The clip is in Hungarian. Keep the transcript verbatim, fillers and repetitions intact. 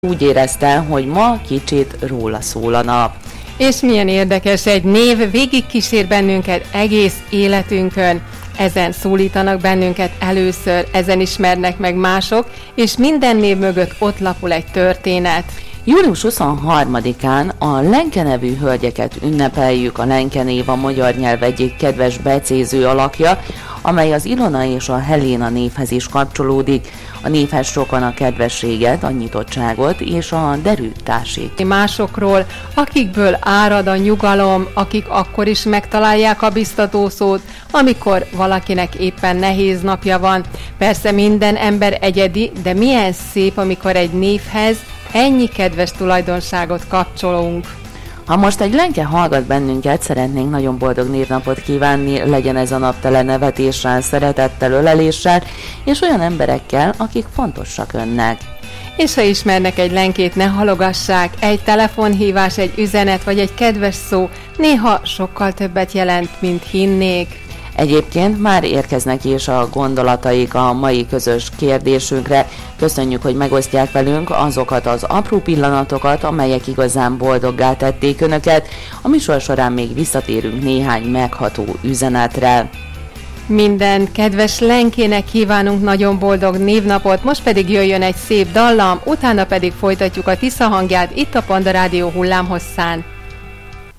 Úgy érezte, hogy ma kicsit róla szól a nap. És milyen érdekes, egy név végigkísér bennünket egész életünkön. Ezen szólítanak bennünket először, ezen ismernek meg mások, és minden név mögött ott lapul egy történet. július huszonharmadikán a Lenke nevű hölgyeket ünnepeljük. A Lenke név a magyar nyelv egyik kedves becéző alakja, amely az Ilona és a Helena névhez is kapcsolódik. A névhez sokan a kedvességet, a nyitottságot és a derűt társít. Másokról, akikből árad a nyugalom, akik akkor is megtalálják a biztató szót, amikor valakinek éppen nehéz napja van. Persze minden ember egyedi, de milyen szép, amikor egy névhez ennyi kedves tulajdonságot kapcsolunk. Ha most egy Lenke hallgat bennünket, szeretnénk nagyon boldog névnapot kívánni, legyen ez a nap tele nevetéssel, szeretettel, öleléssel, és olyan emberekkel, akik fontosak önnek. És ha ismernek egy Lenkét, ne halogassák, egy telefonhívás, egy üzenet vagy egy kedves szó néha sokkal többet jelent, mint hinnék. Egyébként már érkeznek is a gondolataik a mai közös kérdésünkre. Köszönjük, hogy megosztják velünk azokat az apró pillanatokat, amelyek igazán boldoggá tették önöket. A műsor során még visszatérünk néhány megható üzenetre. Minden kedves Lenkének kívánunk nagyon boldog névnapot, most pedig jöjjön egy szép dallam, utána pedig folytatjuk a Tisza hangját itt a Panda Rádió hullámhosszán.